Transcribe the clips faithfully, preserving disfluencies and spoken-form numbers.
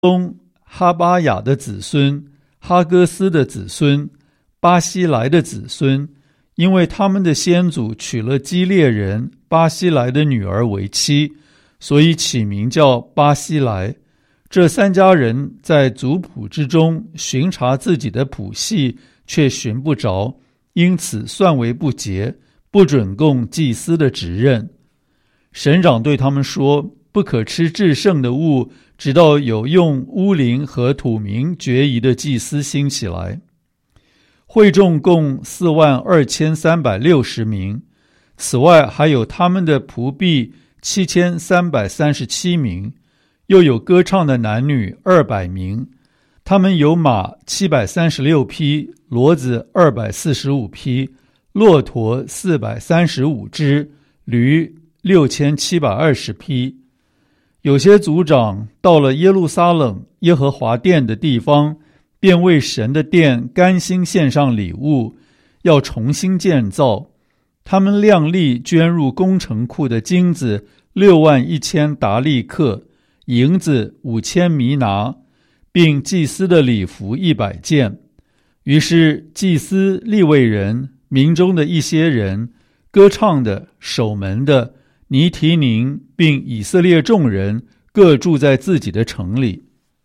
中哈巴雅的子孙、哈戈斯的子孙、巴西莱的子孙，因为他们的先祖娶了基列人巴西莱的女儿为妻，所以起名叫巴西莱。这三家人在族谱之中寻查自己的谱系，却寻不着，因此算为不洁，不准供祭司的职任。省长对他们说，不可吃至圣的物，直到有用乌灵和土民决疑的祭司兴起来。会众共四万二千三百六十名，此外还有他们的仆婢七千三百三十七名，又有歌唱的男女二百名。他们有马七百三十六匹，骡子二百四十五匹，骆驼四百三十五只，驴六千七百二十匹。有些族长到了耶路撒冷耶和华殿的地方，便为神的殿甘心献上礼物，要重新建造。他们量力捐入工程库的金子六万一千达利克，银子五千弥拿，并祭司的礼服一百件。于是祭司、利未人、民中的一些人、歌唱的、守门的、尼提宁，并以色列众人各住在自己的城里。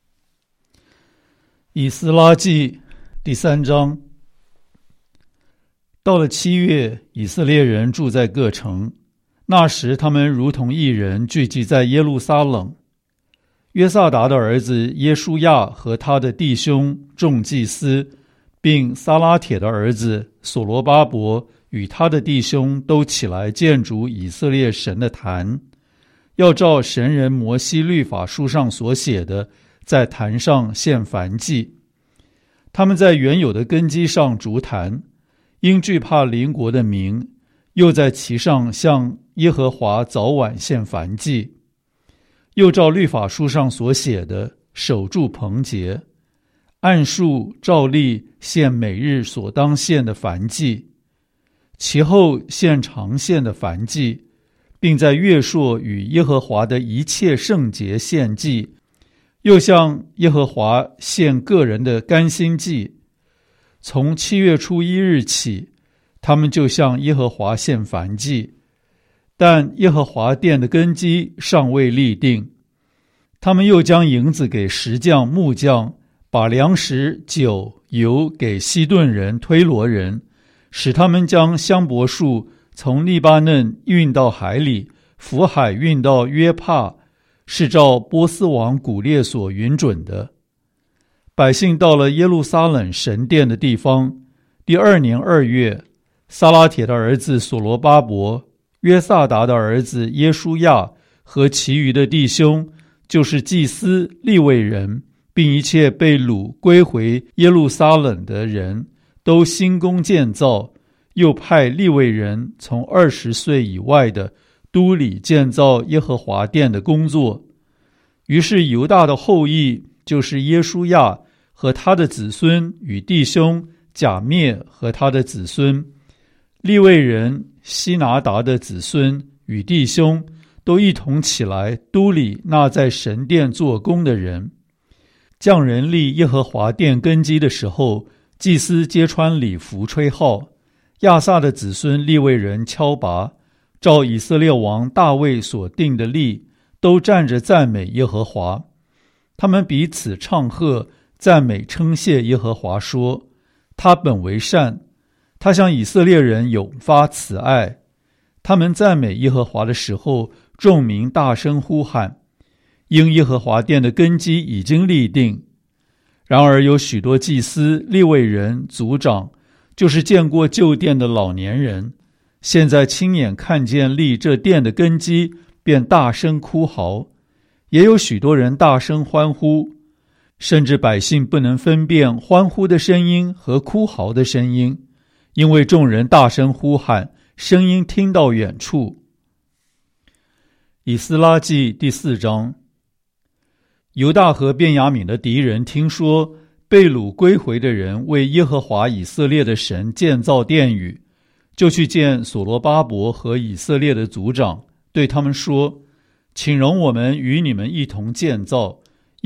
以斯拉记第三章。到了七月，以色列人住在各城，那时他们如同一人聚集在耶路撒冷。约萨达的儿子耶书亚和他的弟兄众祭司，并撒拉铁的儿子所罗巴伯与他的弟兄都起来建筑以色列神的坛，要照神人摩西律法书上所写的，在坛上献燔祭。他们在原有的根基上筑坛，因惧怕邻国的民，又在其上向耶和华早晚献燔祭。又照律法书上所写的，守住棚节，按数照例献每日所当献的燔祭，其后献常献的燔祭，并在月朔与耶和华的一切圣节献祭，又向耶和华献个人的甘心祭。从七月初一日起，他们就向耶和华献燔祭，但耶和华殿的根基尚未立定。他们又将银子给石匠、木匠，把粮食、酒、油给西顿人、推罗人，使他们将香柏树从利巴嫩运到海里，浮海运到约帕，是照波斯王古列所允准的。百姓到了耶路撒冷神殿的地方，第二年二月，撒拉铁的儿子所罗巴伯、约萨达的儿子耶书亚和其余的弟兄，就是祭司、利未人，并一切被掳归回耶路撒冷的人，都兴工建造，又派利未人从二十岁以外的都里建造耶和华殿的工作。于是犹大的后裔，就是耶书亚和他的子孙与弟兄甲篾和他的子孙，利未人希拿达的子孙与弟兄，都一同起来都理那在神殿做工的人。匠人立耶和华殿根基的时候，祭司皆穿礼服吹号，亚萨的子孙利未人敲拔，照以色列王大卫所定的例，都站着赞美耶和华。他们彼此唱和，赞美称谢耶和华，说：他本为善，他向以色列人永发慈爱。他们赞美耶和华的时候，众民大声呼喊，因耶和华殿的根基已经立定。然而有许多祭司、利未人、族长，就是见过旧殿的老年人，现在亲眼看见立这殿的根基，便大声哭嚎。也有许多人大声欢呼，甚至百姓不能分辨欢呼的声音和哭嚎的声音，因为众人大声呼喊，声音听到远处。以斯拉记第四章。犹大和便雅悯的敌人听说被掳归回的人为耶和华以色列的神建造殿宇，就去见所罗巴伯和以色列的族长，对他们说：请容我们与你们一同建造，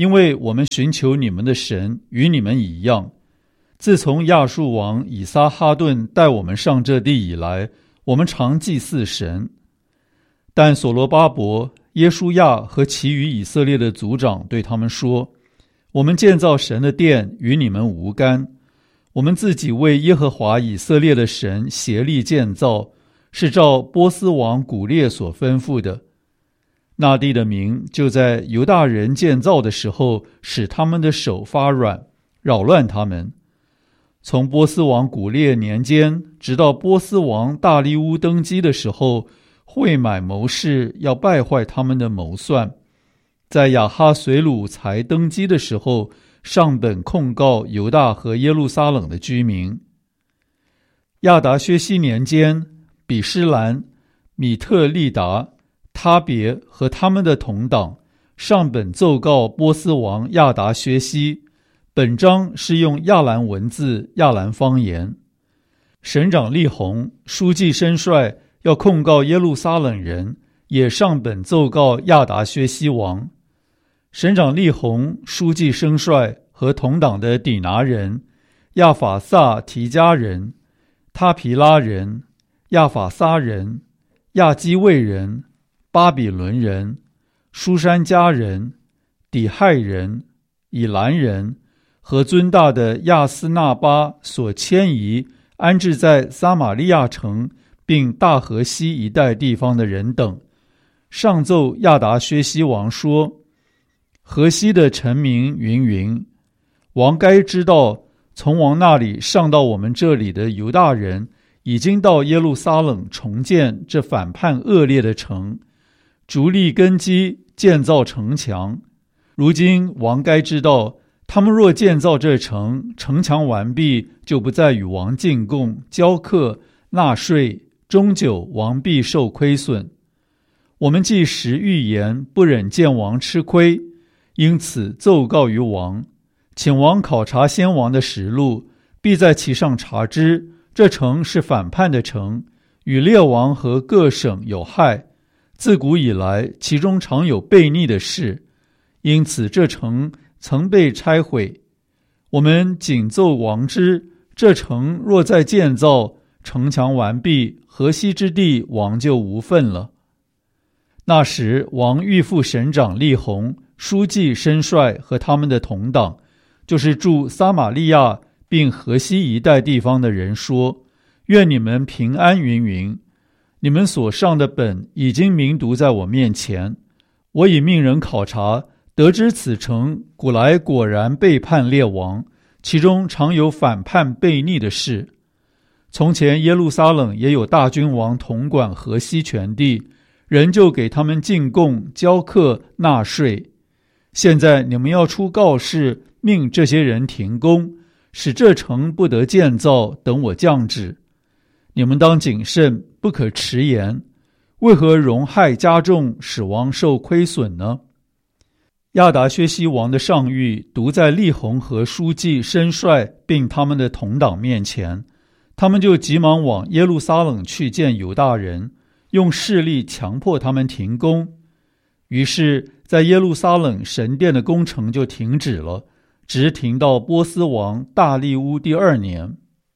因为我们寻求你们的神与你们一样。自从亚述王以撒哈顿带我们上这地以来，我们常祭祀神。但所罗巴伯、耶书亚和其余以色列的族长对他们说，我们建造神的殿与你们无干，我们自己为耶和华以色列的神协力建造，是照波斯王古列所吩咐的。那地的民就在犹大人建造的时候，使他们的手发软，扰乱他们。从波斯王古列年间，直到波斯王大利乌登基的时候，会买谋士要败坏他们的谋算。在亚哈随鲁才登基的时候，上本控告犹大和耶路撒冷的居民。亚达薛西年间，比施兰、米特利达、他别和他们的同党上本奏告波斯王亚达薛西，本章是用亚兰文字、亚兰方言。省长利宏、书记申帅要控告耶路撒冷人，也上本奏告亚达薛西王。省长利宏、书记申帅和同党的底拿人、亚法萨提加人、他皮拉人、亚法撒人、亚基卫人、巴比伦人、书珊加人、底亥人、以兰人和尊大的亚斯纳巴所迁移安置在撒玛利亚城并大河西一带地方的人等，上奏亚达薛西王说，河西的臣民云云，王该知道，从王那里上到我们这里的犹大人已经到耶路撒冷重建这反叛恶劣的城，逐立根基，建造城墙。如今王该知道，他们若建造这城，城墙完毕，就不再与王进贡、交课、纳税，终久王必受亏损。我们既实预言，不忍见王吃亏，因此奏告于王，请王考察先王的实录，必在其上查知，这城是反叛的城，与列王和各省有害，自古以来其中常有悖逆的事，因此这城曾被拆毁。我们谨奏王知，这城若再建造，城墙完毕，河西之地王就无份了。那时王预付省长利宏、书记申帅和他们的同党，就是住撒玛利亚并河西一带地方的人说，愿你们平安云云。你们所上的本已经明读在我面前，我已命人考察，得知此城古来果然背叛列王，其中常有反叛悖逆的事。从前耶路撒冷也有大君王统管河西全地，人就给他们进贡、交课、纳税。现在你们要出告示，命这些人停工，使这城不得建造，等我降旨。你们当谨慎，不可迟延。为何荣害加重，使王受亏损呢？亚达薛西王的上谕读在利宏和书记申帅并他们的同党面前，他们就急忙往耶路撒冷去见犹大人，用势力强迫他们停工。于是在耶路撒冷神殿的工程就停止了，直停到波斯王大利乌第二年。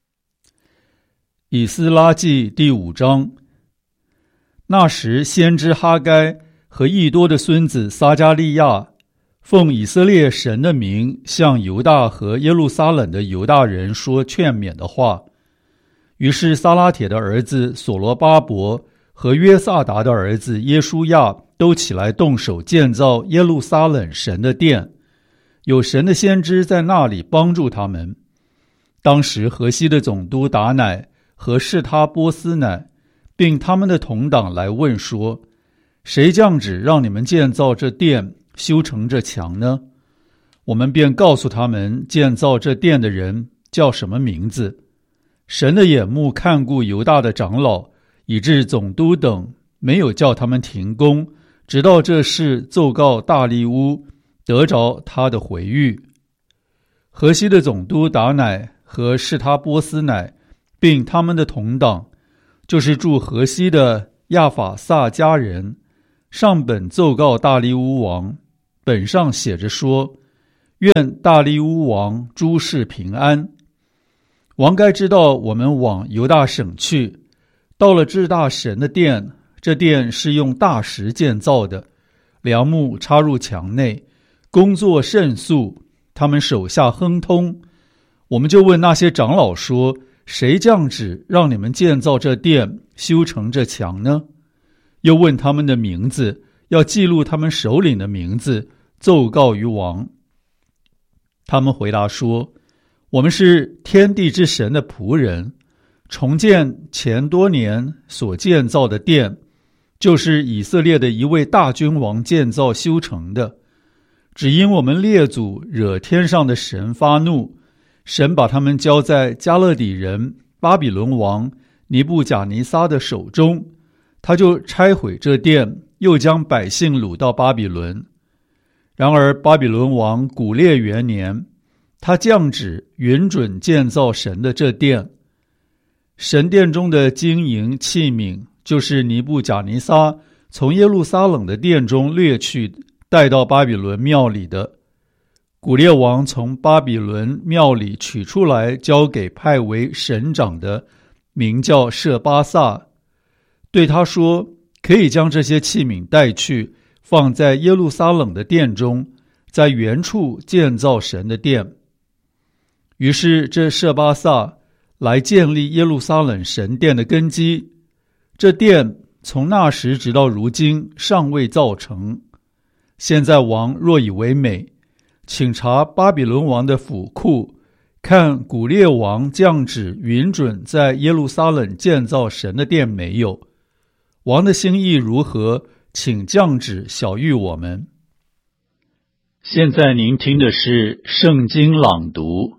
以斯拉记第五章。那时先知哈该和益多的孙子撒迦利亚奉以色列神的名，向犹大和耶路撒冷的犹大人说劝勉的话。于是撒拉铁的儿子所罗巴伯和约萨达的儿子耶书亚都起来动手建造耶路撒冷神的殿，有神的先知在那里帮助他们。当时河西的总督达乃和示他波斯乃并他们的同党来问说，谁降旨让你们建造这殿，修成这墙呢？我们便告诉他们建造这殿的人叫什么名字。神的眼目看顾犹大的长老，以致总督等没有叫他们停工，直到这事奏告大利乌，得着他的回谕。河西的总督达乃和示他波斯乃并他们的同党，就是住河西的亚法萨家人，上本奏告大利乌王，本上写着说， 愿大利乌王诸事平安。王该知道我们往犹大省去，到了至大神的殿，这殿是用大石建造的，梁木插入墙内，工作甚速，他们手下亨通。我们就问那些长老说，谁降旨让你们建造这殿，修成这墙呢？又问他们的名字，要记录他们首领的名字，奏告于王。他们回答说，我们是天地之神的仆人，重建前多年所建造的殿，就是以色列的一位大君王建造修成的。只因我们列祖惹天上的神发怒，神把他们交在加勒底人巴比伦王尼布甲尼撒的手中，他就拆毁这殿，又将百姓掳到巴比伦。然而巴比伦王古列元年，他降旨允准建造神的这殿。神殿中的金银器皿，就是尼布甲尼撒从耶路撒冷的殿中掠去，带到巴比伦庙里的。古列王从巴比伦庙里取出来，交给派为省长的，名叫舍巴萨，对他说，可以将这些器皿带去，放在耶路撒冷的殿中，在原处建造神的殿。于是这舍巴萨来建立耶路撒冷神殿的根基，这殿从那时直到如今尚未造成。现在王若以为美，请查巴比伦王的府库，看古列王降旨允准在耶路撒冷建造神的殿没有。王的心意如何，请降旨晓谕我们。现在您听的是圣经朗读。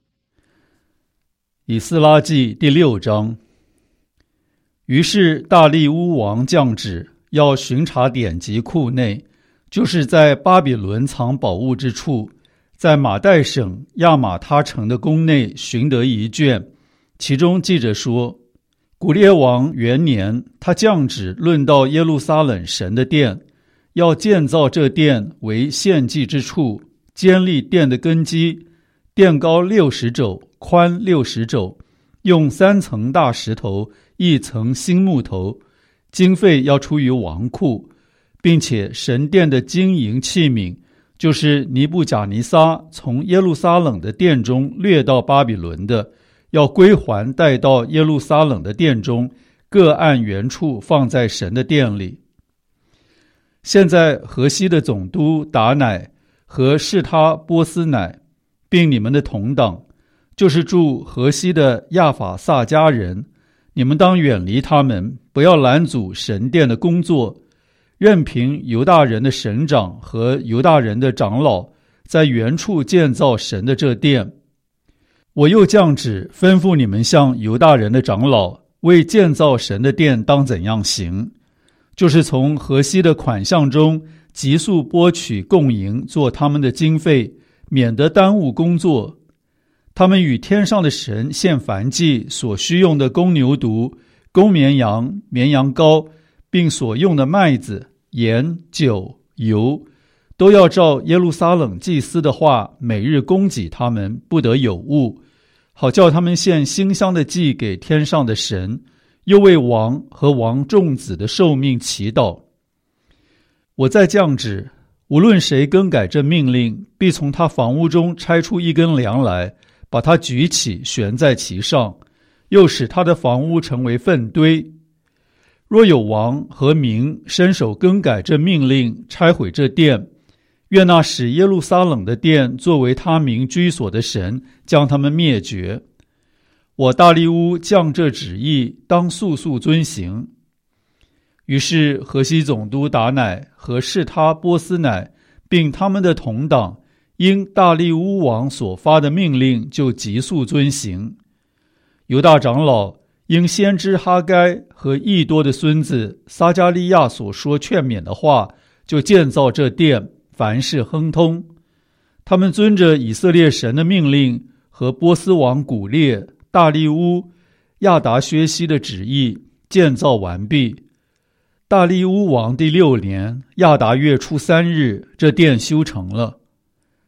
以斯拉记第六章。于是大利乌王降旨，要巡查典籍库内，就是在巴比伦藏宝物之处，在马代省亚玛他城的宫内寻得一卷，其中记着说，古列王元年，他降旨论到耶路撒冷神的殿，要建造这殿为献祭之处，坚立殿的根基，殿高六十肘，宽六十肘，用三层大石头，一层新木头，经费要出于王库，并且神殿的金银器皿，就是尼布甲尼撒从耶路撒冷的殿中掠到巴比伦的，要归还带到耶路撒冷的殿中，各按原处放在神的殿里。现在河西的总督达乃和示他波斯乃，并你们的同党，就是住河西的亚法萨家人，你们当远离他们，不要拦阻神殿的工作，任凭犹大人的省长和犹大人的长老在原处建造神的这殿。我又降旨吩咐你们向犹大人的长老，为建造神的殿当怎样行，就是从河西的款项中急速拨取供银，做他们的经费，免得耽误工作。他们与天上的神献燔祭所需用的公牛犊、公绵羊、绵羊羔，并所用的麦子、盐、酒、油，都要照耶路撒冷祭司的话，每日供给他们，不得有误，好叫他们献馨香的祭给天上的神，又为王和王众子的寿命祈祷。我再降旨，无论谁更改这命令，必从他房屋中拆出一根梁来，把它举起，悬在其上，又使他的房屋成为粪堆。若有王和民伸手更改这命令，拆毁这殿，愿那使耶路撒冷的殿作为他民居所的神将他们灭绝。我大利乌降这旨意，当速速遵行。于是河西总督达乃和示他波斯乃，并他们的同党，因大利乌王所发的命令，就急速遵行。犹大长老因先知哈该和益多的孙子撒迦利亚所说劝勉的话，就建造这殿，凡事亨通。他们遵着以色列神的命令和波斯王古列、大利乌、亚达薛西的旨意，建造完毕。大利乌王第六年亚达月初三日，这殿修成了。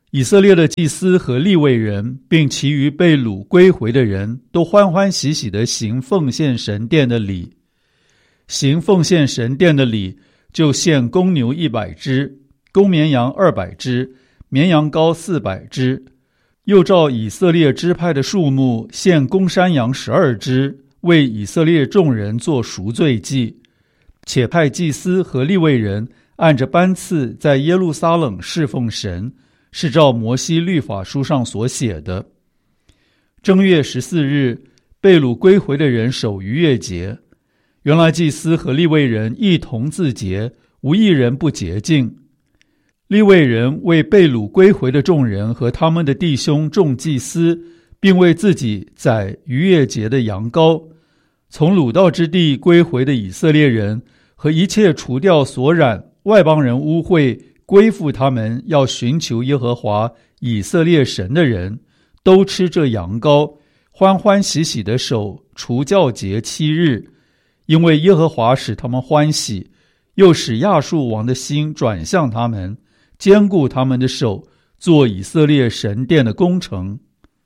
以色列的祭司和利未人，并其余被掳归回的人都欢欢喜喜地行奉献神殿的礼。行奉献神殿的礼，就献公牛一百只，公绵羊二百只，绵羊羔四百只。又照以色列支派的数目，献公山羊十二只，为以色列众人做赎罪祭。且派祭司和利未人按着班次在耶路撒冷侍奉神，是照摩西律法书上所写的。正月十四日，被掳归回的人守逾越节。原来祭司和利未人一同自洁，无一人不洁净。利未人为被掳归回的众人和他们的弟兄众祭司，并为自己宰逾越节的羊羔。从掳到之地归回的以色列人和一切除掉所染外邦人污秽归附他们要寻求耶和华以色列神的人，都吃这羊羔，欢欢喜喜地守除酵节七日，因为耶和华使他们欢喜，又使亚述王的心转向他们，坚固他们的手，做以色列神殿的工程。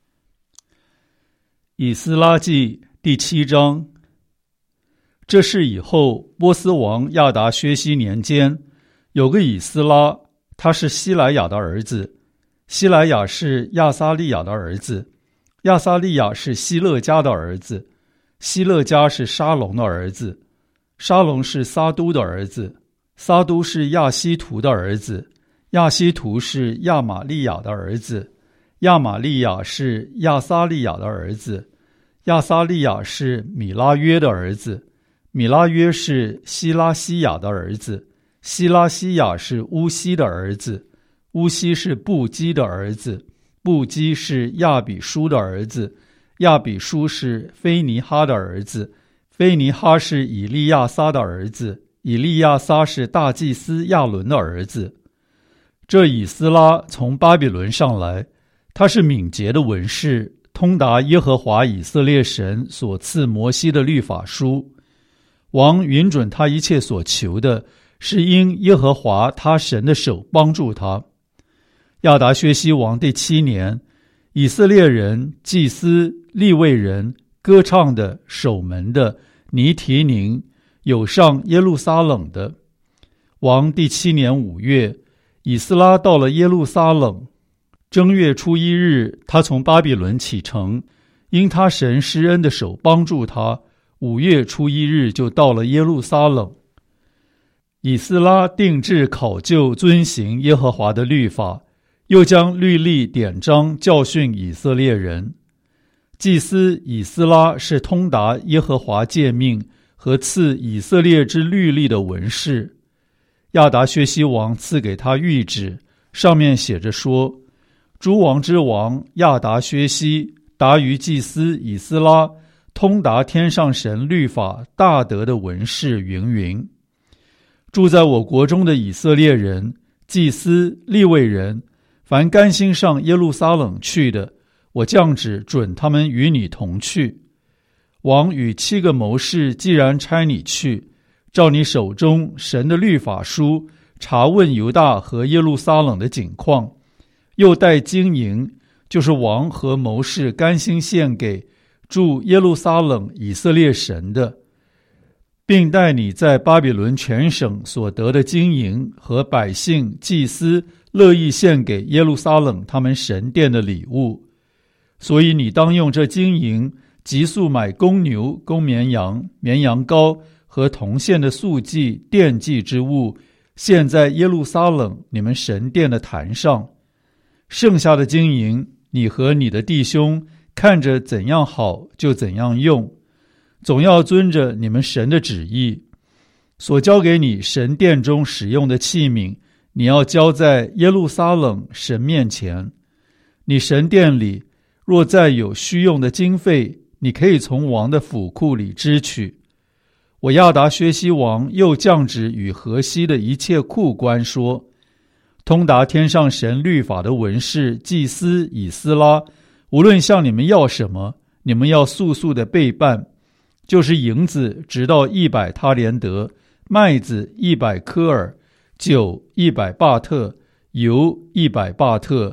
以斯拉记第七章。这事以后，波斯王亚达薛西年间，有个以斯拉，他是希莱亚的儿子，希莱亚是亚撒利亚的儿子，亚撒利亚是希勒家的儿子，希勒家是沙龙的儿子，沙龙是撒都的儿子，撒都是亚希图的儿子，亚希图是亚玛利亚的儿子，亚玛利亚是亚撒利亚的儿子，亚撒利亚是米拉约的儿子，米拉约是希拉西亚的儿子，希拉西亚是乌西的儿子，乌西是布基的儿子，布基是亚比书的儿子，亚比书是菲尼哈的儿子，菲尼哈是以利亚撒的儿子，以利亚撒是大祭司亚伦的儿子。这以斯拉从巴比伦上来，他是敏捷的文士，通达耶和华以色列神所赐摩西的律法书。王允准他一切所求的，是因耶和华他神的手帮助他。亚达薛西王第七年，以色列人、祭司、利未人、歌唱的、守门的、尼提宁，有上耶路撒冷的。王第七年五月，以斯拉到了耶路撒冷。正月初一日，他从巴比伦启程，因他神施恩的手帮助他，五月初一日就到了耶路撒冷。以斯拉定制考究遵行耶和华的律法，又将律例典章教训以色列人。祭司以斯拉是通达耶和华诫命和赐以色列之律例的文士。亚达薛西王赐给他谕旨，上面写着说：诸王之王亚达薛西达于祭司以斯拉，通达天上神律法大德的文士云云。住在我国中的以色列人、祭司、利未人，凡甘心上耶路撒冷去的，我降旨准他们与你同去。王与七个谋士既然差你去，照你手中神的律法书查问犹大和耶路撒冷的景况，又带金银，就是王和谋士甘心献给住耶路撒冷以色列神的，并带你在巴比伦全省所得的金银和百姓祭司乐意献给耶路撒冷他们神殿的礼物。所以你当用这金银急速买公牛、公绵羊、绵羊羔和铜线的素祭、奠祭之物，献在耶路撒冷你们神殿的坛上。剩下的金银，你和你的弟兄看着怎样好就怎样用，总要遵着你们神的旨意。所交给你神殿中使用的器皿，你要交在耶路撒冷神面前。你神殿里若再有需用的经费，你可以从王的府库里支取。我亚达薛西王又降旨与河西的一切库官说：通达天上神律法的文士祭司以斯拉，无论向你们要什么，你们要速速的备办，就是银子直到一百他连德，麦子一百科尔，酒一百巴特，油一百巴特，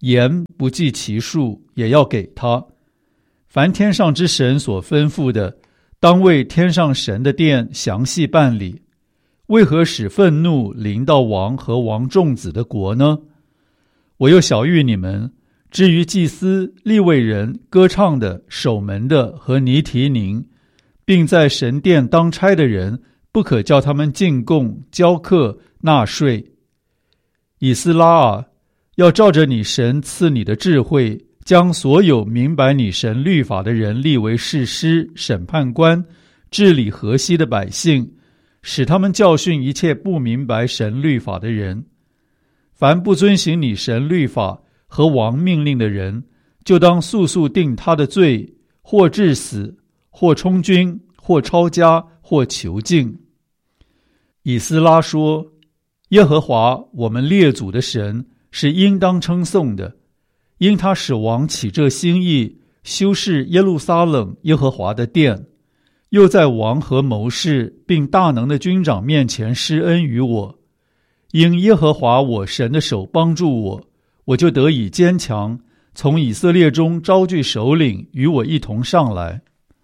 盐不计其数也要给他。凡天上之神所吩咐的，当为天上神的殿详细办理。为何使愤怒临到王和王众子的国呢？我又晓谕你们，至于祭司、利未人、歌唱的、守门的和尼提宁，并在神殿当差的人，不可叫他们进贡、交课、纳税。以斯拉啊，要照着你神赐你的智慧，将所有明白你神律法的人立为士师、审判官，治理河西的百姓，使他们教训一切不明白神律法的人。凡不遵行你神律法和王命令的人，就当速速定他的罪，或致死，或充军，或抄家，或囚禁。以斯拉说，耶和华我们列祖的神是应当称颂的，因他使王起这心意，修饰耶路撒冷耶和华的殿，又在王和谋士并大能的军长面前施恩于我。因耶和华我神的手帮助我，我就得以坚强，从以色列中招聚首领与我一同上来。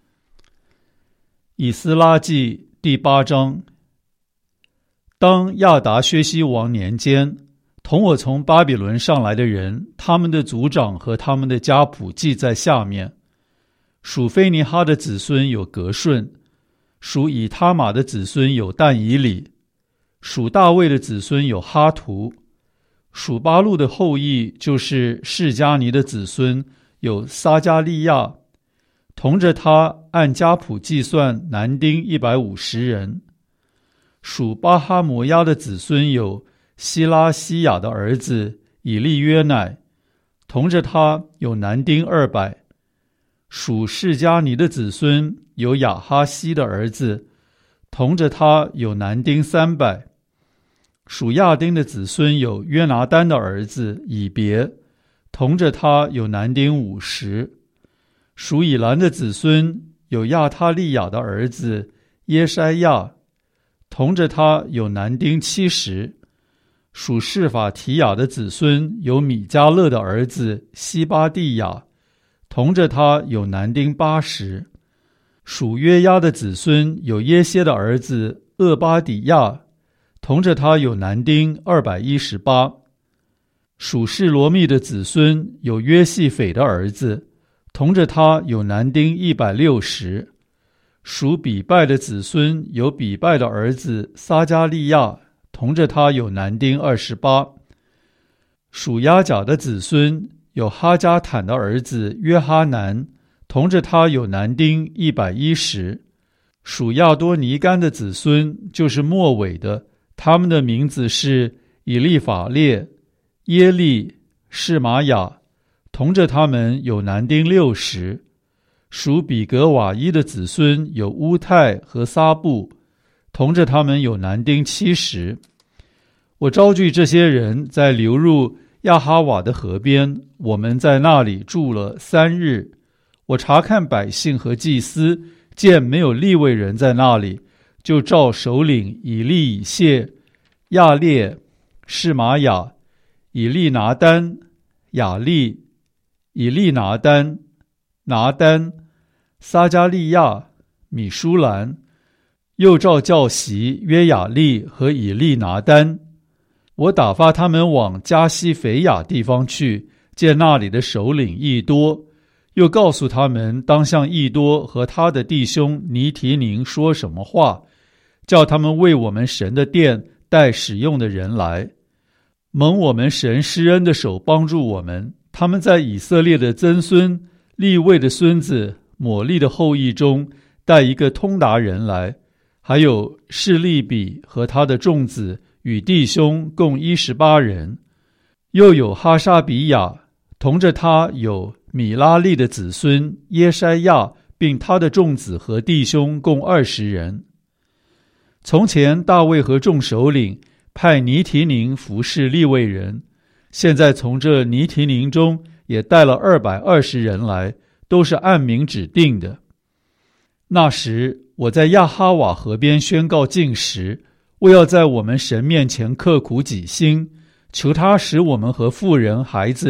以斯拉记第八章。当亚达薛西王年间，同我从巴比伦上来的人，他们的族长和他们的家谱记在下面。属菲尼哈的子孙有革顺，属以他玛的子孙有但以理，属大卫的子孙有哈图，属巴路的后裔就是示迦尼的子孙有撒加利亚，同着他按家谱计算男丁一百五十人。属巴哈摩亚的子孙有希拉西亚的儿子以利约乃，同着他有男丁二百。属示迦尼的子孙有亚哈西的儿子，同着他有男丁三百。属亚丁的子孙有约拿单的儿子以别，同着他有男丁五十。属以兰的子孙有亚他利亚的儿子耶筛亚，同着他有男丁七十。属示法提亚的子孙有米迦勒的儿子西巴蒂亚，同着他有男丁八十。属约押的子孙有耶歇的儿子厄巴底亚，同着他有男丁二百一十八。属示罗密的子孙有约细斐的儿子，同着他有男丁一百六十。属比拜的子孙有比拜的儿子撒加利亚，同着他有男丁二十八。属亚甲的子孙有哈加坦的儿子约哈南，同着他有男丁一百一十。属亚多尼干的子孙就是末尾的，他们的名字是以利法列、耶利、示玛雅，同着他们有男丁六十。属比格瓦伊的子孙有乌泰和撒布，同着他们有男丁七十。我招聚这些人在流入亚哈瓦的河边，我们在那里住了三日。我查看百姓和祭司，见没有利未人在那里，就召首领以利以谢、亚列、示玛雅、以利拿单、雅利、以利拿单、拿单、撒加利亚、米舒兰，又召教习约雅利和以利拿单。我打发他们往加西腓亚地方去，见那里的首领益多，又告诉他们当向益多和他的弟兄尼提宁说什么话，叫他们为我们神的殿带使用的人来。蒙我们神施恩的手帮助我们，他们在以色列的曾孙利未的孙子抹利的后裔中带一个通达人来，还有示利比和他的众子与弟兄共一十八人，又有哈沙比亚，同着他有米拉利的子孙耶筛亚，并他的众子和弟兄共二十人。从前大卫和众首领派尼提宁服侍利未人，现在从这尼提宁中也带了二百二十人来，都是按名指定的。那时我在亚哈瓦河边宣告禁食，为要在我们神面前刻苦己心，求他使我们和妇人孩子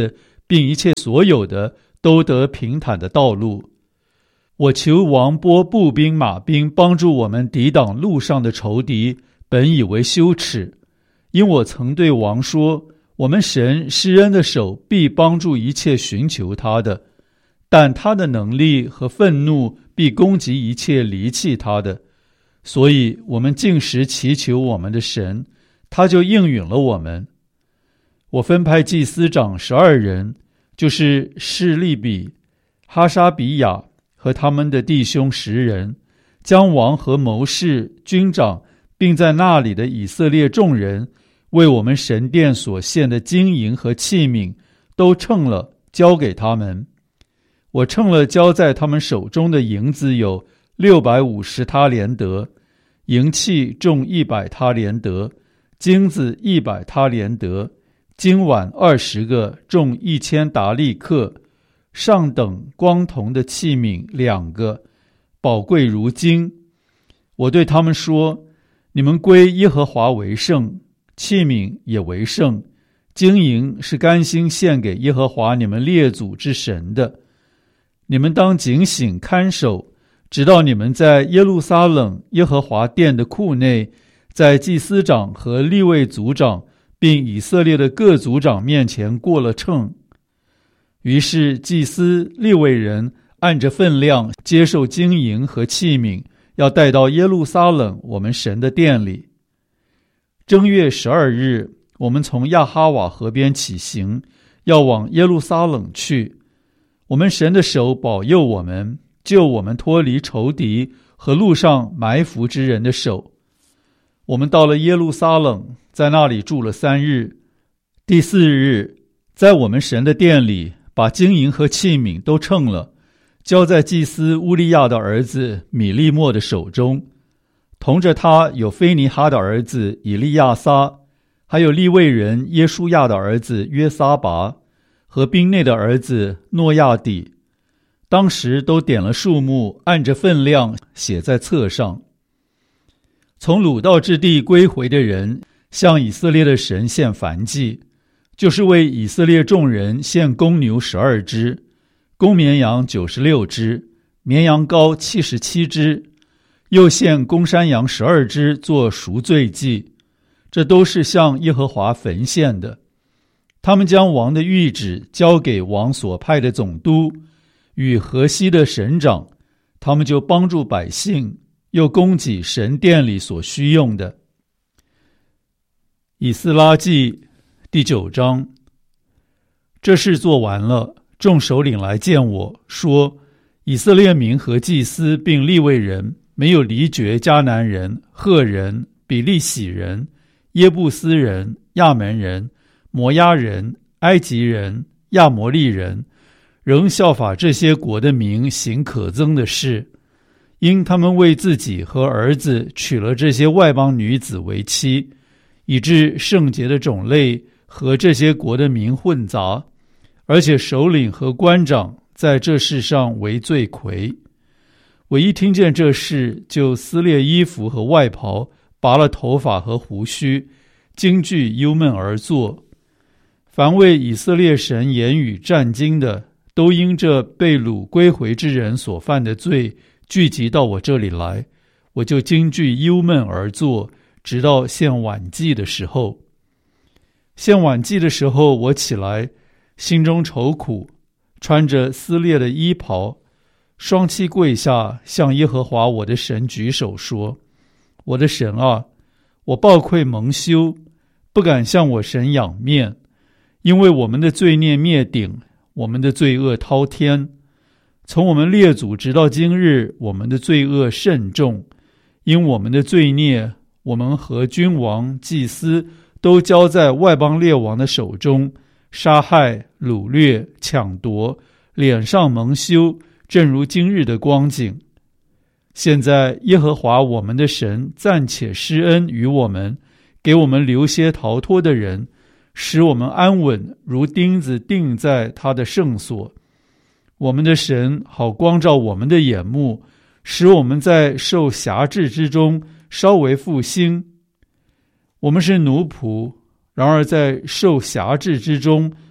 并一切所有的都得平坦的道路。我求王拨步兵马兵帮助我们抵挡路上的仇敌，本以为羞耻，因我曾对王说，我们神施恩的手必帮助一切寻求他的，但他的能力和愤怒必攻击一切离弃他的。所以我们禁食祈求我们的神，他就应允了我们。我分派祭司长十二人，就是示利比、哈沙比亚和他们的弟兄十人，将王和谋士、军长，并在那里的以色列众人为我们神殿所献的金银和器皿都称了，交给他们。我称了交在他们手中的银子有六百五十他连得，银器重一百他连得，金子一百他连得，金碗二十个，重一千达利克，上等光铜的器皿两个，宝贵如金。我对他们说，你们归耶和华为圣，器皿也为圣，金银是甘心献给耶和华你们列祖之神的。你们当警醒看守，直到你们在耶路撒冷耶和华殿的库内，在祭司长和利未族长并以色列的各族长面前过了秤。于是祭司利未人按着分量接受金银和器皿，要带到耶路撒冷我们神的殿里。正月十二日，我们从亚哈瓦河边起行，要往耶路撒冷去。我们神的手保佑我们，救我们脱离仇敌和路上埋伏之人的手。我们到了耶路撒冷，在那里住了三日。第四日，在我们神的殿里，把金银和器皿都称了，交在祭司乌利亚的儿子米利末的手中。同着他有菲尼哈的儿子以利亚撒，还有利未人耶书亚的儿子约撒拔，和兵内的儿子诺亚底。当时都点了数目，按着分量写在册上。从鲁道之地归回的人，向以色列的神献燔祭，就是为以色列众人献公牛十二只，公绵羊九十六只，绵羊羔七十七只，又献公山羊十二只做赎罪祭，这都是向耶和华焚献的。他们将王的谕旨交给王所派的总督与河西的省长，他们就帮助百姓，又供给神殿里所需用的。以斯拉记第九章。这事做完了，众首领来见我，说，以色列民和祭司并利未人没有离绝迦南人、赫人、比利洗人、耶布斯人、亚门人、摩押人、埃及人、亚摩利人，仍效法这些国的民行可憎的事，因他们为自己和儿子娶了这些外邦女子为妻，以致圣洁的种类和这些国的民混杂，而且首领和官长在这事上为罪魁。我一听见这事，就撕裂衣服和外袍，拔了头发和胡须，惊惧忧闷而坐。凡为以色列神言语战惊的，都因这被掳归回之人所犯的罪，聚集到我这里来，我就惊惧忧闷而坐，直到献晚祭的时候。献晚祭的时候，我起来，心中愁苦，穿着撕裂的衣袍，双膝跪下，向耶和华我的神举手说，我的神啊，我抱愧蒙羞，不敢向我神仰面，因为我们的罪孽灭顶，我们的罪恶滔天。从我们列祖直到今日，我们的罪恶甚重，因我们的罪孽，我们和君王、祭司都交在外邦列王的手中，杀害、掳掠、抢夺，脸上蒙羞，正如今日的光景。现在耶和华我们的神暂且施恩于我们，给我们留些逃脱的人，使我们安稳，如钉子钉在他的圣所。我们的神好光照我们的眼目，使我们在受辖制之中稍微复兴。我们是奴仆，然而在受辖制之中，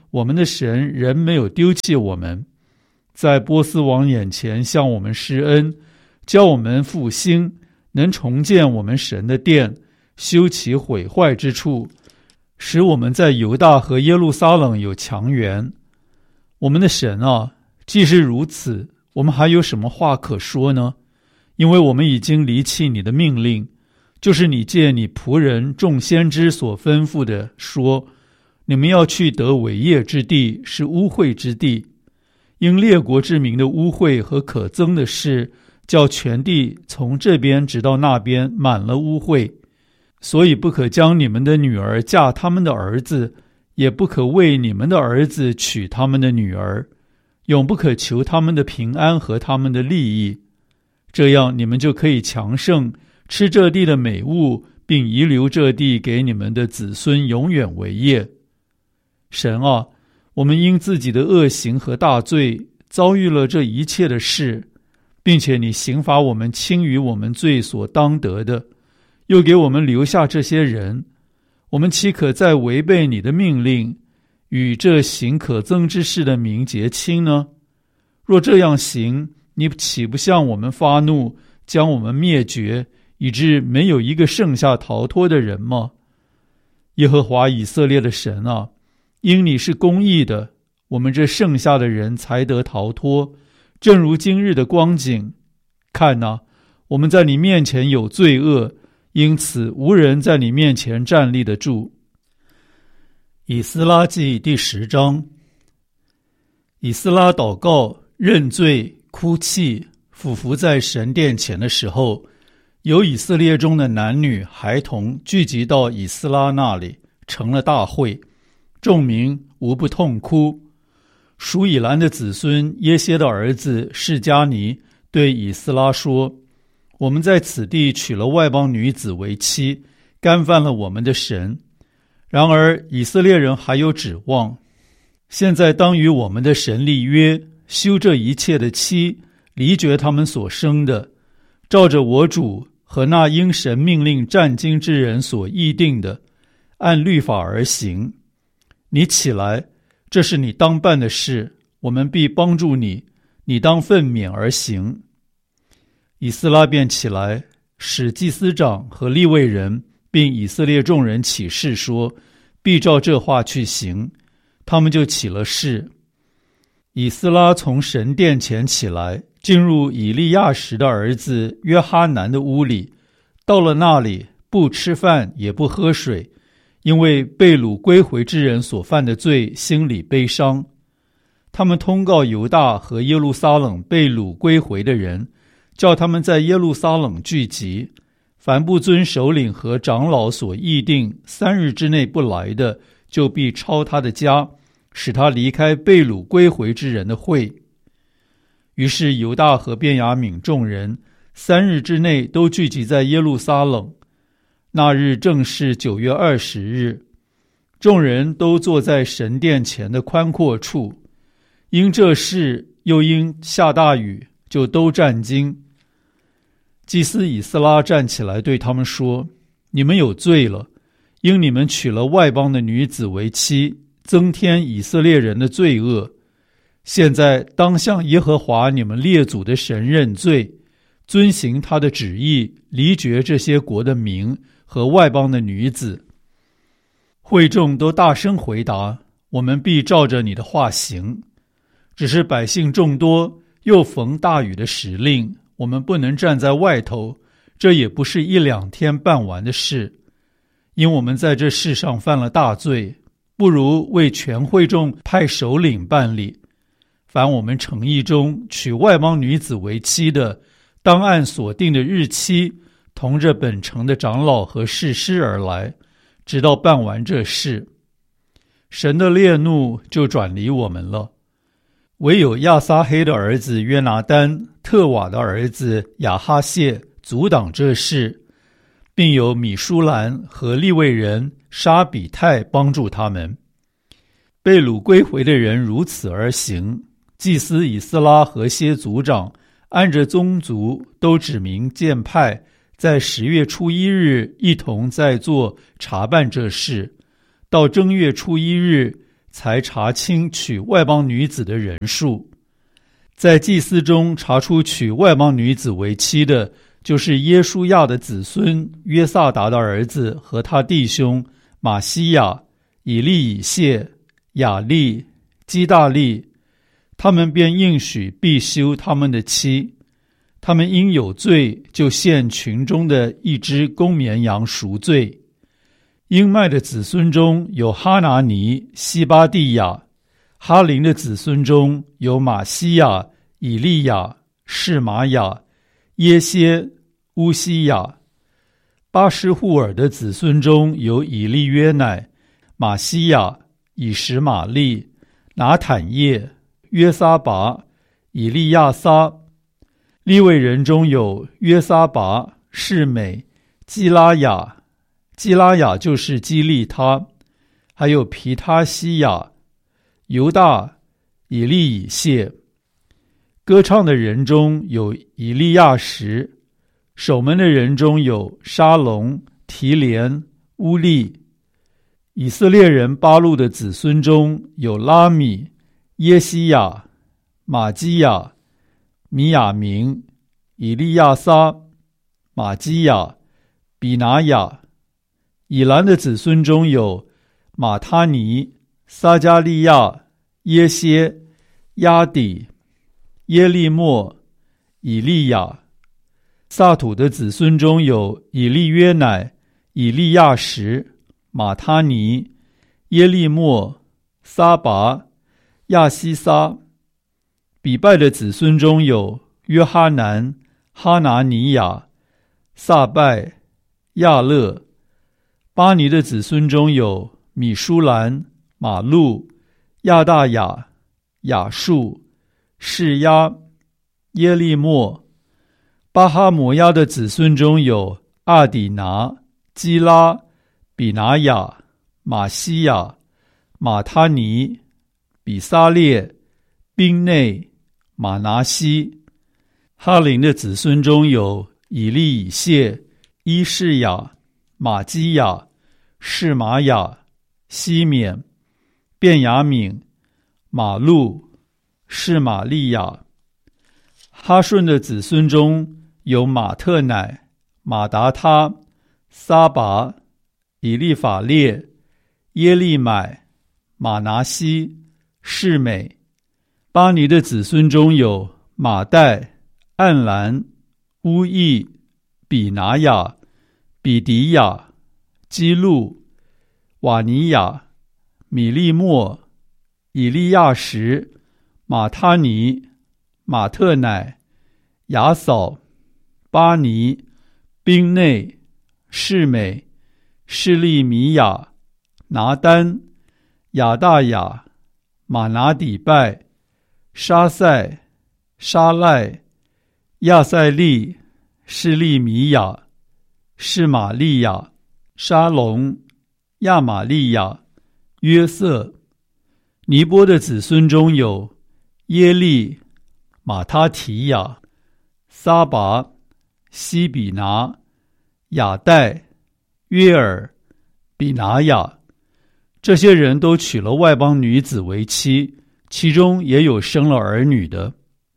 我们的神仍没有丢弃我们，在波斯王眼前向我们施恩，教我们复兴，能重建我们神的殿，修其毁坏之处，使我们在犹大和耶路撒冷有强援。我们的神啊，既是如此，我们还有什么话可说呢？因为我们已经离弃你的命令，就是你借你仆人众先知所吩咐的说，你们要去得伟业之地，是污秽之地，因列国之民的污秽和可憎的事，叫全地从这边直到那边满了污秽，所以不可将你们的女儿嫁他们的儿子，也不可为你们的儿子娶他们的女儿，永不可求他们的平安和他们的利益，这样你们就可以强盛，吃这地的美物，并遗留这地给你们的子孙永远为业。神啊，我们因自己的恶行和大罪遭遇了这一切的事，并且你刑罚我们轻于我们罪所当得的，又给我们留下这些人，我们岂可再违背你的命令，与这行可憎之事的民结亲呢？若这样行，你岂不向我们发怒，将我们灭绝，以致没有一个剩下逃脱的人吗？耶和华以色列的神啊，因你是公义的，我们这剩下的人才得逃脱，正如今日的光景。看哪，我们在你面前有罪恶，因此无人在你面前站立得住。以斯拉记第十章。以斯拉祷告、认罪、哭泣，俯伏在神殿前的时候，有以色列中的男女孩童聚集到以斯拉那里，成了大会，众民无不痛哭。属以兰的子孙耶歇的儿子示迦尼对以斯拉说，我们在此地娶了外邦女子为妻，干犯了我们的神。然而以色列人还有指望，现在当与我们的神立约，休这一切的妻，离绝他们所生的，照着我主和那因神命令战经之人所议定的，按律法而行。你起来，这是你当办的事，我们必帮助你，你当奋勉而行。以斯拉便起来，使祭司长和利未人并以色列众人起誓说，必照这话去行。他们就起了誓。以斯拉从神殿前起来，进入以利亚实的儿子约哈南的屋里，到了那里，不吃饭也不喝水，因为被掳归回之人所犯的罪，心里悲伤。他们通告犹大和耶路撒冷被掳归回的人，叫他们在耶路撒冷聚集，凡不遵首领和长老所议定三日之内不来的，就必抄他的家，使他离开被掳归回之人的会。于是犹大和便雅悯众人三日之内都聚集在耶路撒冷。那日正是九月二十日，众人都坐在神殿前的宽阔处，因这事又因下大雨，就都战惊。祭司以斯拉站起来对他们说，你们有罪了，因你们娶了外邦的女子为妻，增添以色列人的罪恶。现在当向耶和华你们列祖的神认罪，遵行他的旨意，离绝这些国的民和外邦的女子。会众都大声回答，我们必照着你的话行。只是百姓众多，又逢大雨的时令，我们不能站在外头，这也不是一两天办完的事。因我们在这世上犯了大罪，不如为全会众派首领办理。凡我们诚意中娶外邦女子为妻的，当按所定的日期，同着本城的长老和士师而来，直到办完这事。神的烈怒就转离我们了。唯有亚撒黑的儿子约拿单、特瓦的儿子亚哈谢阻挡这事，并有米舒兰和利未人沙比泰帮助他们。被掳归回的人如此而行，祭司以斯拉和些族长按着宗族都指明荐派，在十月初一日一同在座查办这事。到正月初一日， 才查清娶外邦女子的人数。在祭司中查出娶外邦女子为妻的，就是耶书亚的子孙约萨达的儿子和他弟兄马西亚、以利以谢、雅利、基大利，他们便应许必休他们的妻。他们因有罪，就献群中的一只公绵羊赎罪。英麦的子孙中有哈拿尼、西巴蒂亚；哈林的子孙中有马西亚、以利亚、示玛雅、耶歇、乌西亚；巴施户尔的子孙中有以利约乃、马西亚、以实玛利、拿坦叶、约撒拔、以利亚撒。利未人中有约撒拔、示美、基拉雅，基拉雅就是基利他，还有皮他西亚、犹大、以利以谢。歌唱的人中有以利亚什，守门的人中有沙龙、提连、乌利。以色列人巴路的子孙中有拉米、耶西亚、马基亚、米亚明、以利亚撒、马基亚、比拿雅。以兰的子孙中有马他尼、撒加利亚、耶歇、亚底、耶利莫、以利亚。撒土的子孙中有以利约乃、以利亚什、马他尼、耶利莫、撒拔、亚西撒。比拜的子孙中有约哈南、哈拿尼亚、撒拜、亚勒。巴尼的子孙中有米舒兰、马路、亚大雅、雅述、示压、耶利莫。巴哈摩亚的子孙中有阿底拿、基拉、比拿雅、马西亚、马他尼、比撒列、宾内、马拿西。哈林的子孙中有以利以谢、伊士雅、马基亚、示玛雅、西缅、便雅悯、马路、示玛利亚。哈顺的子孙中有马特乃、马达他、撒拔、以利法列、耶利买、马拿西、示美。巴尼的子孙中有马代、暗兰、乌益、比拿雅、比迪亚、基路、瓦尼亚、米利莫、以利亚什、马他尼、马特乃、雅扫、巴尼、宾内、示美、示利米亚、拿丹、亚大雅、马拿底拜、沙塞、沙赖、亚塞利、示利米亚、示玛利亚、沙龙、亚玛利亚、约瑟。尼波的子孙中有耶利、马他提亚、撒拔、西比拿、雅代、约尔、比拿雅。这些人都娶了外邦女子为妻，其中也有生了儿女的。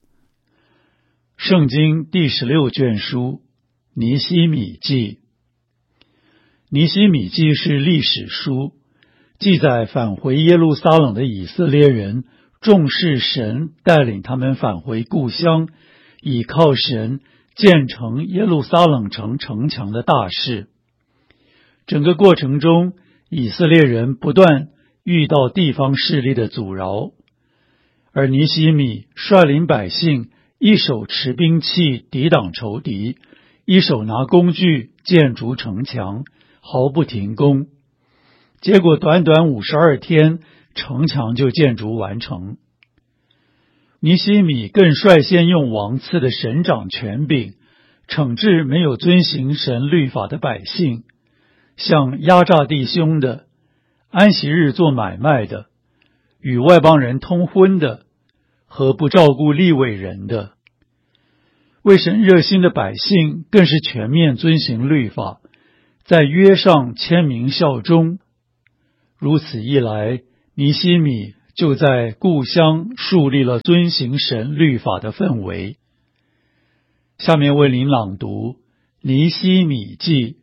圣经第十六卷书尼希米记。尼希米记是历史书，记载返回耶路撒冷的以色列人重视神带领他们返回故乡，倚靠神建成耶路撒冷城城墙的大事。整个过程中，以色列人不断遇到地方势力的阻挠，而尼希米率领百姓一手持兵器抵挡仇敌，一手拿工具建筑城墙，毫不停工。结果短短五十二天，城墙就建筑完成。尼希米更率先用王赐的神掌权柄，惩治没有遵行神律法的百姓，像压榨弟兄的、安息日做买卖的、与外邦人通婚的和不照顾利未人的。为神热心的百姓更是全面遵行律法，在约上签名效忠。如此一来， 尼希米就在故乡树立了遵行神律法的氛围。下面为您朗读尼希米记。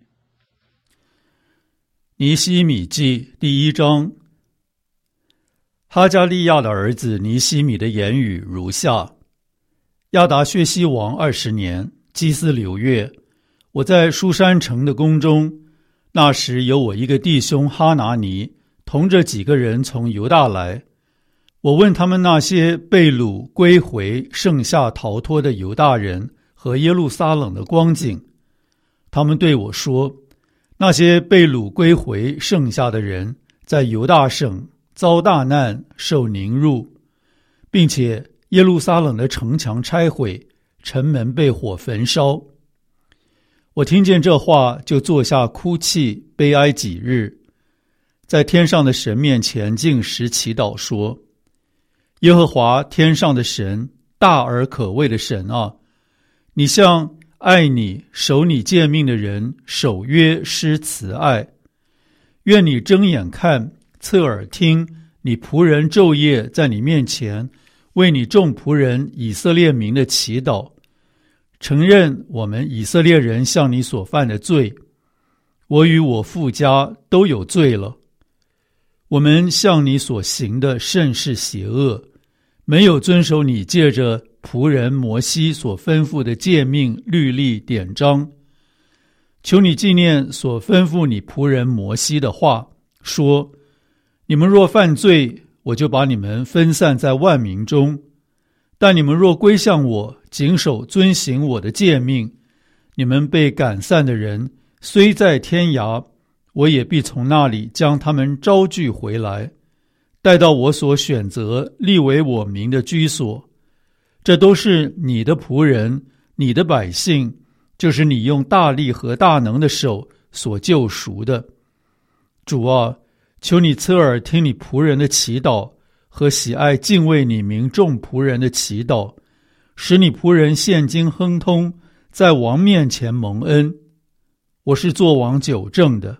尼希米记第一章。哈加利亚的儿子尼希米的言语如下：亚达薛西王二十年，基斯流月，我在书珊城的宫中，那时有我一个弟兄哈拿尼，同着几个人从犹大来。我问他们那些被掳归回、剩下逃脱的犹大人和耶路撒冷的光景，他们对我说，那些被掳归回剩下的人在犹大省遭大难，受凌辱，并且耶路撒冷的城墙拆毁，城门被火焚烧。我听见这话，就坐下哭泣，悲哀几日，在天上的神面前禁食祈祷说，耶和华天上的神，大而可畏的神啊，你向爱你守你诫命的人守约施慈爱，愿你睁眼看，侧耳听，你仆人昼夜在你面前为你众仆人以色列民的祈祷，承认我们以色列人向你所犯的罪，我与我父家都有罪了。我们向你所行的甚是邪恶，没有遵守你借着仆人摩西所吩咐的诫命、律例、典章。求你纪念所吩咐你仆人摩西的话，说，你们若犯罪，我就把你们分散在万民中，但你们若归向我，谨守遵行我的诫命，你们被赶散的人虽在天涯，我也必从那里将他们招聚回来，带到我所选择立为我名的居所。这都是你的仆人，你的百姓，就是你用大力和大能的手所救赎的。主啊，求你侧耳听你仆人的祈祷，和喜爱敬畏你名众仆人的祈祷，使你仆人现今亨通，在王面前蒙恩。我是做王久正的。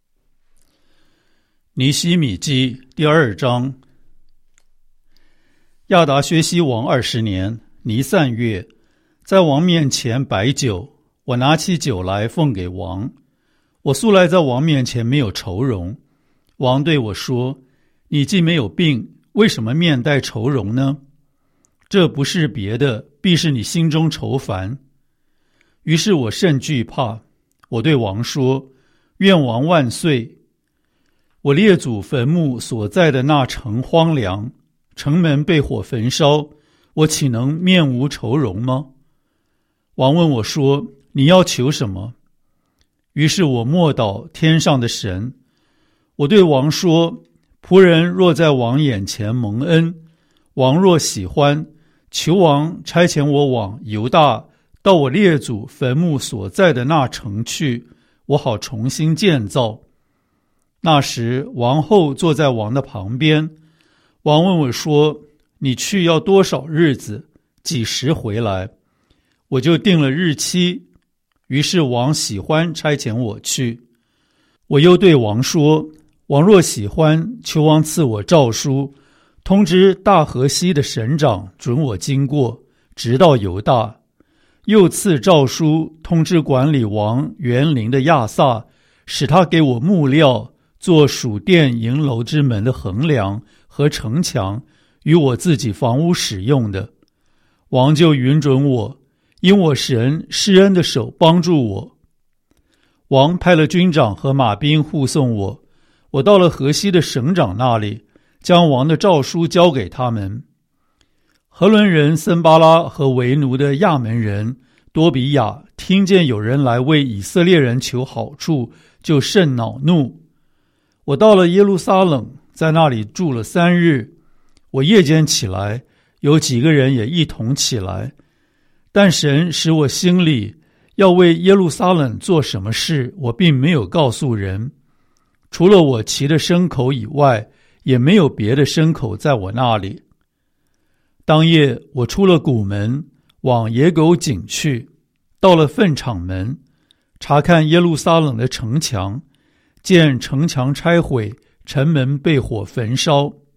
尼希米记第二章。亚达薛西王二十年，尼散月，在王面前摆酒，我拿起酒来奉给王。我素来在王面前没有愁容。王对我说，你既没有病，为什么面带愁容呢？这不是别的，必是你心中愁烦。于是我甚惧怕，我对王说，愿王万岁。我列祖坟墓所在的那城荒凉，城门被火焚烧，我岂能面无愁容吗？王问我说，你要求什么？于是我默祷天上的神。我对王说，仆人若在王眼前蒙恩，王若喜欢，求王差遣我往犹大，到我列祖坟墓所在的那城去，我好重新建造。那时王后坐在王的旁边。王问我说，你去要多少日子，几时回来？我就定了日期。于是王喜欢差遣我去。我又对王说，王若喜欢，求王赐我诏书，通知大河西的省长准我经过，直到犹大。又赐诏书通知管理王园林的亚萨，使他给我木料，做属殿营楼之门的横梁和城墙，与我自己房屋使用的。王就允准我，因我神施恩的手帮助我。王派了军长和马兵护送我，我到了河西的省长那里，将王的诏书交给他们。何伦人森巴拉和为奴的亚门人多比亚听见有人来为以色列人求好处，就甚恼怒。我到了耶路撒冷，在那里住了三日。我夜间起来，有几个人也一同起来，但神使我心里要为耶路撒冷做什么事，我并没有告诉人。除了我骑的牲口以外，也没有别的牲口在我那里。当夜我出了谷门，往野狗井去，到了粪场门，查看耶路撒冷的城墙，见城墙拆毁，城门被火焚烧。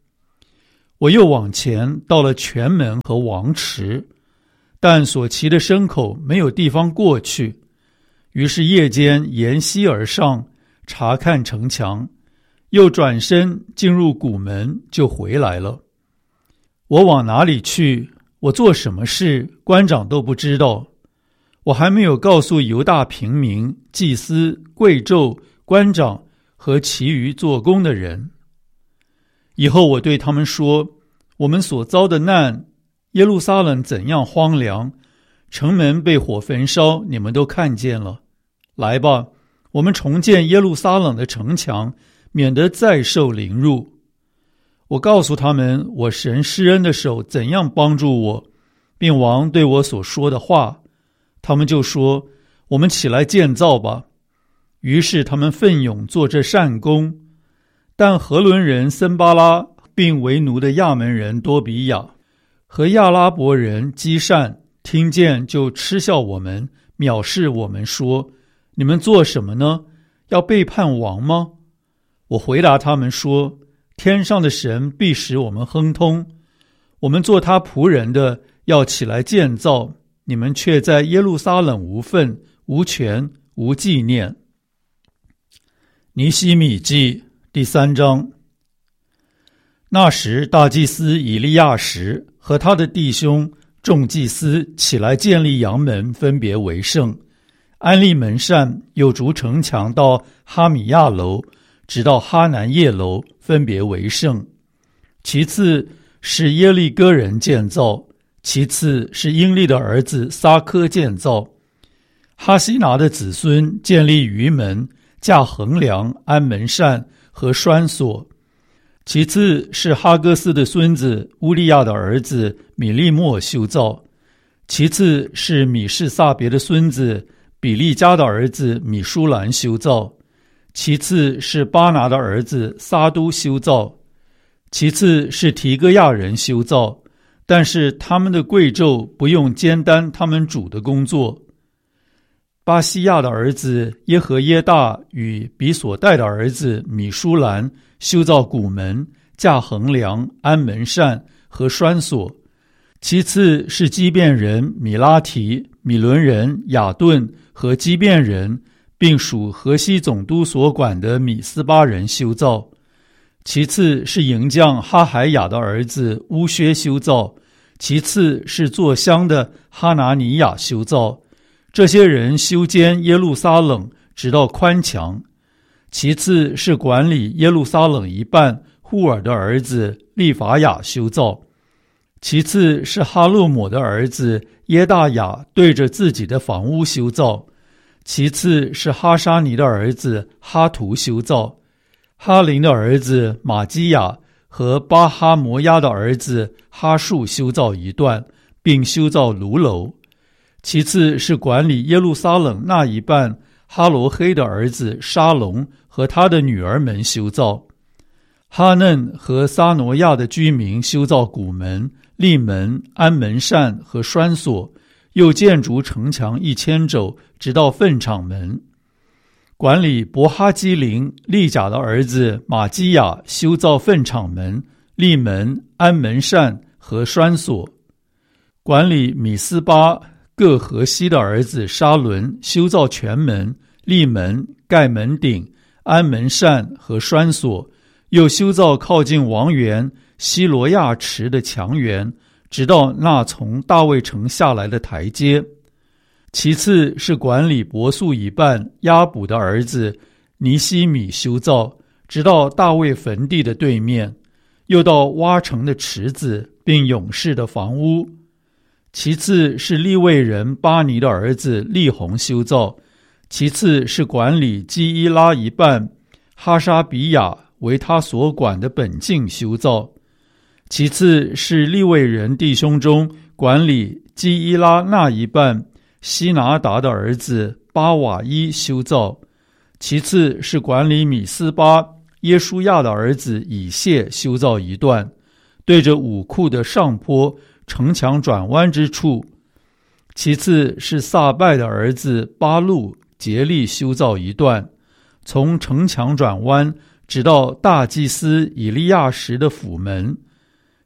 我又往前到了泉门和王池，但所骑的牲口没有地方过去，于是夜间沿溪而上，查看城墙，又转身进入谷门，就回来了。我往哪里去，我做什么事，官长都不知道。我还没有告诉犹大平民、祭司、贵胄、官长和其余做工的人。以后我对他们说，我们所遭的难，耶路撒冷怎样荒凉，城门被火焚烧，你们都看见了。来吧，我们重建耶路撒冷的城墙，免得再受凌辱。我告诉他们，我神施恩的手怎样帮助我，并王对我所说的话。他们就说，我们起来建造吧。于是他们奋勇做这善工。但何伦人森巴拉并为奴的亚门人多比亚和亚拉伯人基善听见，就嗤笑我们，藐视我们，说，你们做什么呢？要背叛王吗？我回答他们说，天上的神必使我们亨通，我们做他仆人的要起来建造，你们却在耶路撒冷无份、无权、无纪念。尼希米记第三章。那时大祭司以利亚实和他的弟兄众祭司起来建立阳门，分别为圣，安立门扇，又筑城墙到哈米亚楼，直到哈南叶楼，分别为圣。其次是耶利哥人建造，其次是英利的儿子撒科建造。哈西拿的子孙建立鱼门，架横梁，安门扇和栓锁。其次是哈戈斯的孙子乌利亚的儿子米利莫修造。其次是米士撒别的孙子比利加的儿子米舒兰修造。其次是巴拿的儿子撒都修造。其次是提哥亚人修造，但是他们的贵胄不用兼担他们主的工作。巴西亚的儿子耶和耶大与比所带的儿子米舒兰修造谷门，架横梁，安门扇和栓锁。其次是基遍人米拉提、米伦人雅顿和基遍人，并属河西总督所管的米斯巴人修造。其次是营将哈海雅的儿子乌薛修造。其次是做香的哈拿尼亚修造。这些人修建耶路撒冷，直到宽墙。其次是管理耶路撒冷一半户尔的儿子利法雅修造。其次是哈洛姆的儿子耶大雅对着自己的房屋修造。其次是哈沙尼的儿子哈图修造。哈林的儿子马基亚和巴哈摩亚的儿子哈树修造一段，并修造炉楼。其次是管理耶路撒冷那一半哈罗黑的儿子沙龙和他的女儿们修造。哈嫩和撒挪亚的居民修造谷门、立门、安门扇和栓锁，又建筑城墙一千肘，直到粪场门。管理伯哈基林利甲的儿子马基亚修造粪场门、立门、安门扇和栓锁。管理米斯巴各河西的儿子沙伦修造全门、立门、盖门顶、安门扇和栓锁，又修造靠近王园西罗亚池的墙垣，直到那从大卫城下来的台阶。其次是管理伯素以半亚卜的儿子尼希米修造，直到大卫坟地的对面，又到挖成的池子，并勇士的房屋。其次是利未人巴尼的儿子利宏修造。其次是管理基伊拉一半哈沙比亚为他所管的本境修造。其次是利未人弟兄中管理基伊拉那一半西拿达的儿子巴瓦伊修造。其次是管理米斯巴耶书亚的儿子以谢修造一段，对着武库的上坡城墙转弯之处。其次是撒拜的儿子巴路竭力修造一段，从城墙转弯直到大祭司以利亚实的府门。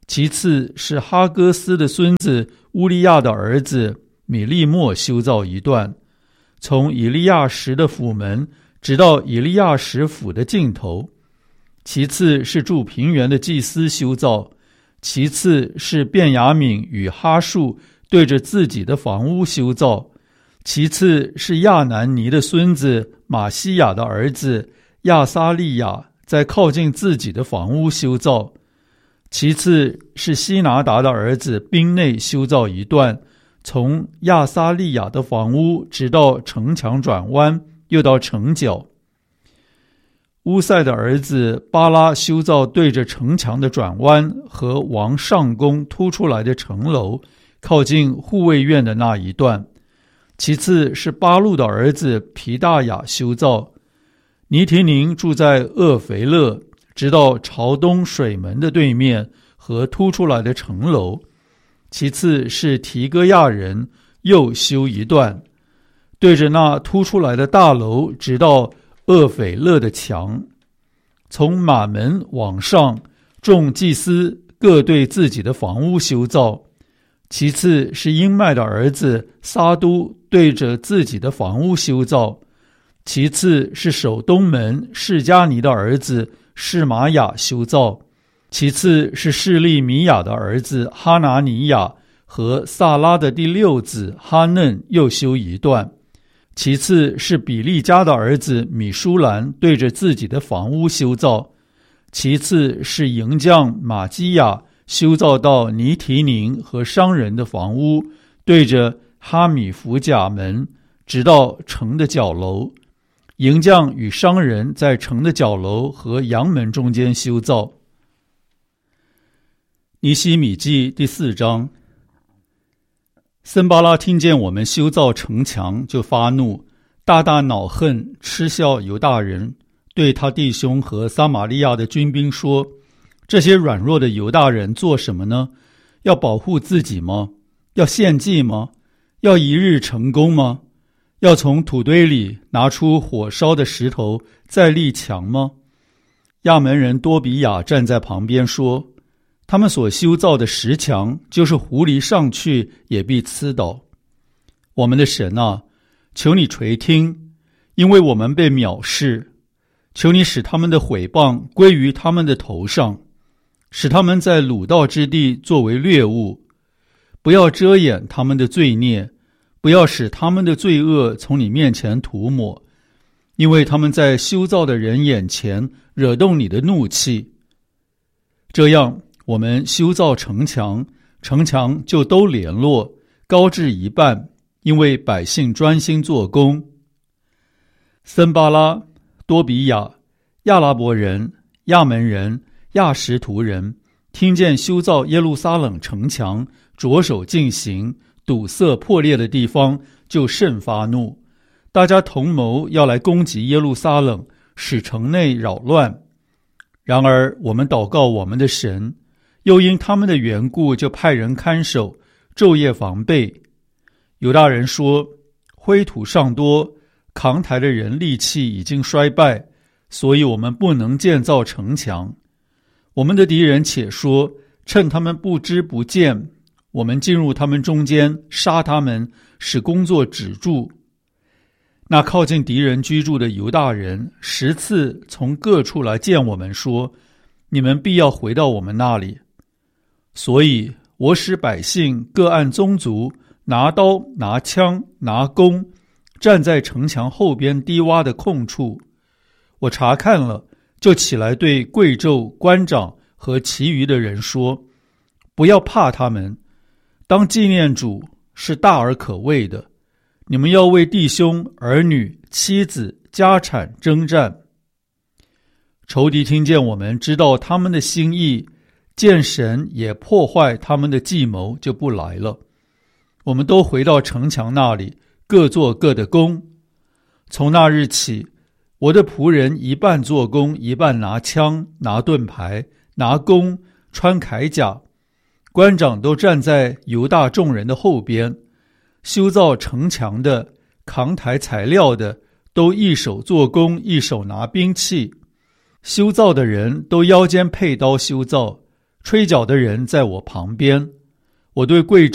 其次是哈戈斯的孙子乌利亚的儿子米利末修造一段，从以利亚什的府门直到以利亚什府的尽头。其次是住平原的祭司修造，其次是便雅悯与哈树对着自己的房屋修造，其次是亚南尼的孙子马西亚的儿子亚撒利亚在靠近自己的房屋修造，其次是西拿达的儿子宾内修造一段，从亚撒利亚的房屋直到城墙转弯，又到城角。乌塞的儿子巴拉修造对着城墙的转弯和王上宫突出来的城楼，靠近护卫院的那一段。其次是巴路的儿子皮大雅修造。尼提宁住在厄肥勒，直到朝东水门的对面和突出来的城楼。其次是提戈亚人又修一段，对着那突出来的大楼直到厄斐勒的墙。从马门往上，众祭司各对自己的房屋修造。其次是英麦的儿子撒都对着自己的房屋修造。其次是守东门示迦尼的儿子示玛雅修造。其次是示利米亚的儿子哈拿尼亚和萨拉的第六子哈嫩又修一段。其次是比利家的儿子米舒兰对着自己的房屋修造。其次是营将马基亚修造到尼提宁和商人的房屋，对着哈米弗甲门，直到城的角楼。营将与商人在城的角楼和阳门中间修造。尼希米记第四章。森巴拉听见我们修造城墙，就发怒，大大恼恨，嗤笑犹大人，对他弟兄和撒玛利亚的军兵说：这些软弱的犹大人做什么呢？要保护自己吗？要献祭吗？要一日成功吗？要从土堆里拿出火烧的石头再立墙吗？亚门人多比亚站在旁边说：他们所修造的石墙，就是狐狸上去也必刺倒。我们的神啊，求你垂听，因为我们被藐视，求你使他们的毁谤归于他们的头上，使他们在鲁道之地作为掠物，不要遮掩他们的罪孽，不要使他们的罪恶从你面前涂抹，因为他们在修造的人眼前惹动你的怒气。这样我们修造城墙，城墙就都联络，高至一半，因为百姓专心做工。森巴拉、多比亚、亚拉伯人、亚门人、亚什图人听见修造耶路撒冷城墙着手进行，堵塞破裂的地方，就甚发怒，大家同谋要来攻击耶路撒冷，使城内扰乱。然而我们祷告我们的神，又因他们的缘故，就派人看守，昼夜防备。犹大人说：灰土尚多，扛抬的人力气已经衰败，所以我们不能建造城墙。我们的敌人且说：趁他们不知不见，我们进入他们中间，杀他们，使工作止住。那靠近敌人居住的犹大人十次从各处来见我们，说：你们必要回到我们那里。所以我使百姓各按宗族，拿刀拿枪拿弓，站在城墙后边低洼的空处。我查看了，就起来对贵胄、官长和其余的人说：不要怕他们，当纪念主是大而可畏的。你们要为弟兄、儿女、妻子、家产征战。仇敌听见我们知道他们的心意，见神也破坏他们的计谋，就不来了。我们都回到城墙那里，各做各的工。从那日起，我的仆人一半做工，一半拿枪、拿盾牌、拿弓、穿铠甲。官长都站在犹大众人的后边。修造城墙的、扛抬材料的，都一手做工，一手拿兵器。修造的人都腰间佩刀修造， 吹角的人在我旁边，我对贵